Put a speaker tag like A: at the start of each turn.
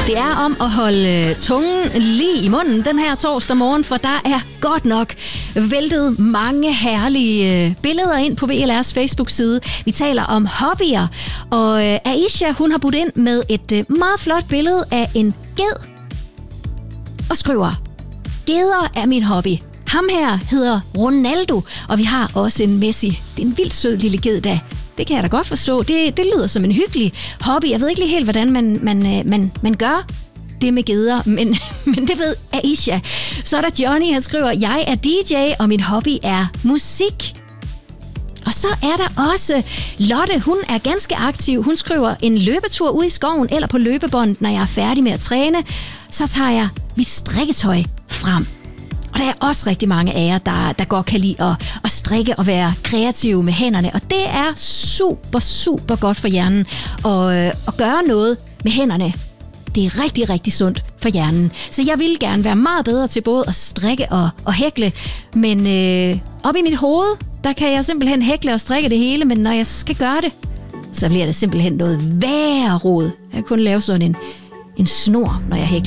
A: Det er om at holde tungen lige i munden den her torsdag morgen, for der er godt nok væltet mange herlige billeder ind på VLR's Facebook-side. Vi taler om hobbyer, og Aisha, hun har budt ind med et meget flot billede af en ged og skriver: "Geder er min hobby. Ham her hedder Ronaldo, og vi har også en Messi. Det er en vildt sød lille ged, da. Det kan jeg da godt forstå. Det lyder som en hyggelig hobby. Jeg ved ikke lige helt, hvordan man gør det med geder, men det ved Aisha." Så er der Johnny, han skriver: "Jeg er DJ, og min hobby er musik." Og så er der også Lotte, hun er ganske aktiv. Hun skriver: "En løbetur ud i skoven eller på løbebåndet, når jeg er færdig med at træne. Så tager jeg mit strikketøj frem." Og der er også rigtig mange af jer, der godt kan lide at strikke og være kreative med hænderne. Og det er super, super godt for hjernen at gøre noget med hænderne. Det er rigtig, rigtig sundt for hjernen. Så jeg vil gerne være meget bedre til både at strikke og hækle. Men op i mit hoved, der kan jeg simpelthen hækle og strikke det hele. Men når jeg skal gøre det, så bliver det simpelthen noget værre rod. Jeg kan kun lave sådan en snor, når jeg hækler.